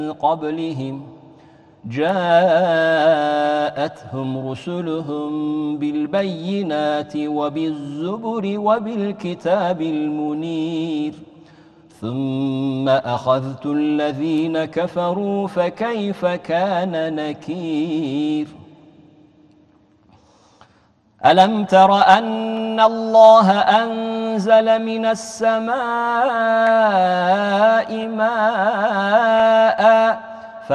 قبلهم جاءتهم رسلهم بالبينات وبالزبر وبالكتاب المنير ثم أخذت الذين كفروا فكيف كان نكير ألم تر أن الله أنزل من السماء ماء